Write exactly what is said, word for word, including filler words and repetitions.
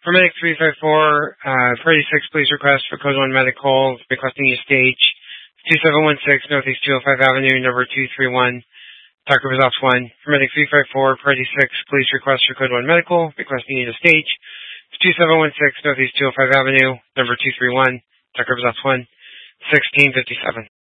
Paramedic three five four, uh, Friday six, police request for Code one Medical, requesting you stage two seven one six Northeast two oh five Avenue, number two three one, Tucker Results one. Paramedic three five four, Friday six, police request for Code one Medical, requesting you to stage two seven one six Northeast two oh five Avenue, number two three one, Tucker Results one, sixteen fifty-seven.